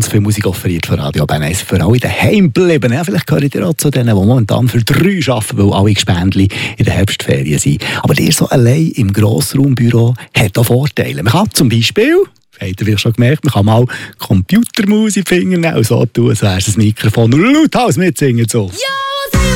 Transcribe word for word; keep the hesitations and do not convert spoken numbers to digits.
ganz viel Musik offeriert von Radio Bern eins für alle daheim bleiben. Ja, vielleicht gehört ihr auch zu denen, die momentan für drei arbeiten, weil alle Gespendli in der Herbstferien sind. Aber ihr so allein im Grossraumbüro hat auch Vorteile. Man kann zum Beispiel, habt ihr vielleicht schon gemerkt, man kann mal Computermusik in die Finger nehmen und so tun, als wäre es ein Mikrofon und lauthals mitsingen. So. Ja!